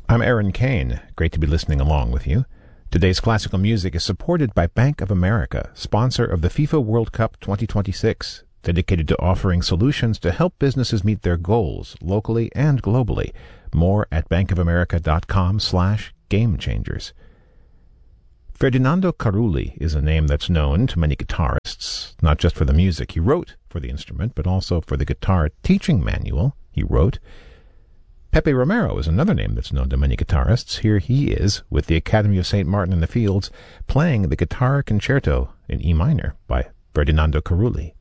I'm Aaron Kane. Great to be listening along with you. Today's classical music is supported by Bank of America, sponsor of the FIFA World Cup 2026, dedicated to offering solutions to help businesses meet their goals locally and globally. More at bankofamerica.com/gamechangers. Ferdinando Carulli is a name that's known to many guitarists, not just for the music he wrote for the instrument, but also for the guitar teaching manual he wrote. Pepe Romero is another name that's known to many guitarists. Here he is with the Academy of St. Martin in the Fields playing the Guitar Concerto in E minor by Ferdinando Carulli.